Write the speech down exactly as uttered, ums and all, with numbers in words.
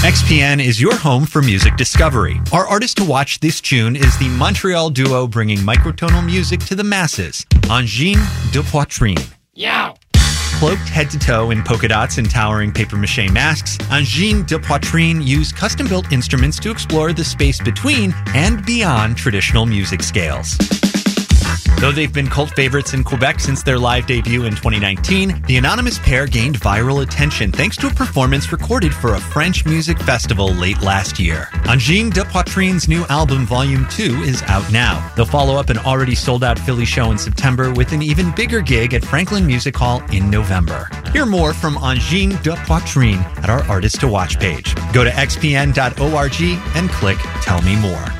X P N is your home for music discovery. Our artist to watch this June is the Montreal duo bringing microtonal music to the masses, Angine de Poitrine. Yow! Cloaked head to toe in polka dots and towering papier-mâché masks, Angine de Poitrine use custom-built instruments to explore the space between and beyond traditional music scales. Though they've been cult favorites in Quebec since their live debut in twenty nineteen, the anonymous pair gained viral attention thanks to a performance recorded for a French music festival late last year. Angine de Poitrine's new album, Volume two, is out now. They'll follow up an already sold-out Philly show in September with an even bigger gig at Franklin Music Hall in November. Hear more from Angine de Poitrine at our Artist to Watch page. Go to x p n dot org and click Tell Me More.